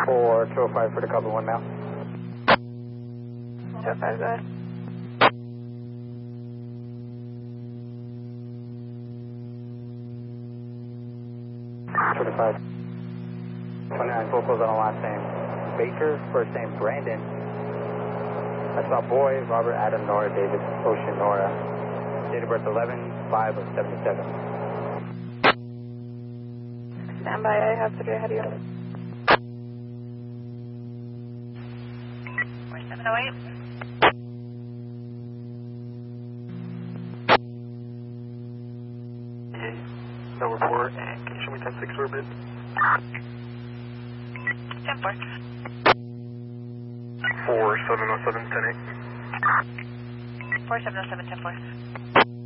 For 205 for the cover 1 now. 205, go ahead. Certified. 29 vocals on the last name Baker, first name Brandon. That's about boy, Robert, Adam, Nora, David, Ocean, Nora. Date of birth 11/5/77. Stand by, I have to get ahead of you. 4708. No report, and can you show me 10-6 orbit? 10-4. 4707, 10-8. 4707, 10-4.